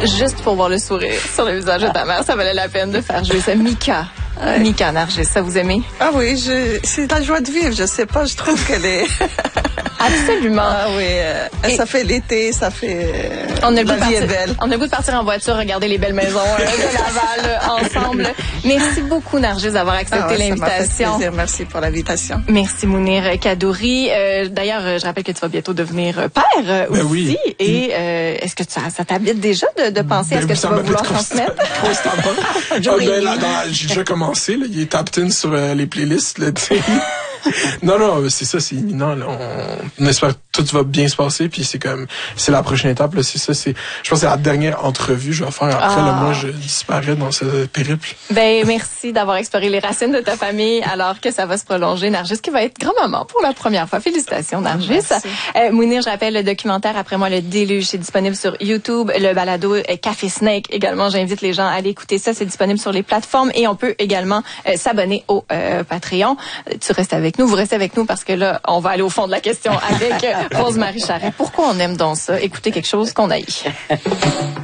juste pour voir le sourire sur le visage de ta mère, ça valait la peine de faire jouer ça. Mika. Ouais. Mika Nargis, ça vous aimez? Ah oui, c'est la joie de vivre, je sais pas, je trouve qu'elle est... Absolument. Ah oui, ça fait l'été, ça fait... la vie est belle. On a le goût de partir en voiture, regarder les belles maisons de Laval ensemble. Merci beaucoup, Nargis, d'avoir accepté l'invitation. Ça m'a fait plaisir. Merci pour l'invitation. Merci, Mounir Kadouri. D'ailleurs, je rappelle que tu vas bientôt devenir père aussi. Oui. Et est-ce que ça t'habite déjà de penser à ce que tu vas vouloir transmettre? J'ai déjà commencé. Là, il est tapped in sur les playlists. Là, non, c'est ça, c'est imminent. Là. On espère que tout va bien se passer, puis c'est la prochaine étape. Là, c'est ça, je pense que c'est la dernière entrevue que je vais faire. Après, là, moi, je disparais dans ce périple. Ben, merci d'avoir exploré les racines de ta famille alors que ça va se prolonger. Nargis qui va être grand-maman pour la première fois. Félicitations, Nargis. Mounir, je rappelle le documentaire Après moi, le déluge. C'est disponible sur YouTube. Le balado Café Snake également. J'invite les gens à aller écouter ça. C'est disponible sur les plateformes et on peut également s'abonner au Patreon. Tu restes avec nous. Vous restez avec nous parce que là, on va aller au fond de la question avec Rose-Marie Charret. Pourquoi on aime donc ça? Écouter quelque chose qu'on haït.